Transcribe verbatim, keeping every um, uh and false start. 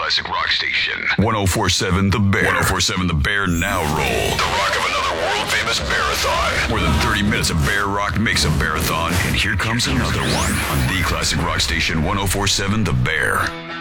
Classic Rock Station. ten forty-seven The Bear. ten forty-seven The Bear now roll. The rock of another world-famous Bearathon. More than thirty minutes of Bear Rock makes a Bearathon, and here comes another one on the Classic Rock Station. ten forty-seven The Bear.